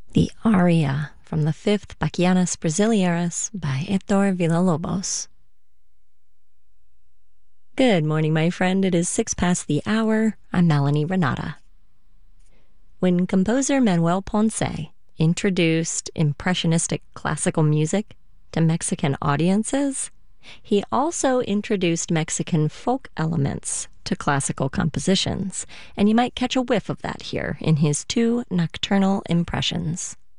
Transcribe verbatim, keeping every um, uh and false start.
The aria from the fifth Bachianas Brasileiras by Héctor Villa-Lobos. Good morning, my friend. It is six past the hour. I'm Melanie Renata. When composer Manuel Ponce introduced impressionistic classical music to Mexican audiences, he also introduced Mexican folk elements to classical compositions, and you might catch a whiff of that here in his two nocturnal impressions.